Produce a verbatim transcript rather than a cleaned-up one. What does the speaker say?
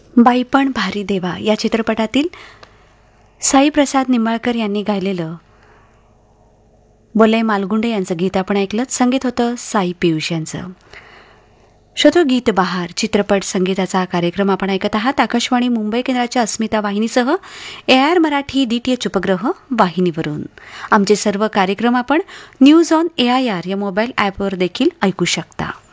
बाईपण भारी देवा या चित्रपटातील साई प्रसाद निंबाळकर यांनी गायलेलं बोलय मालगुंडे यांचं गीत आपण ऐकलं. संगीत होतं साई पियुष यांचं. श्रोतो, गीत बहार चित्रपट संगीताचा कार्यक्रम आपण ऐकत आहात आकाशवाणी मुंबई केंद्राच्या अस्मिता वाहिनीसह ए आर मराठी डीटीएच उपग्रह वाहिनीवरून. आमचे सर्व कार्यक्रम आपण news on A I R या मोबाईल ॲपवर देखील ऐकू शकता.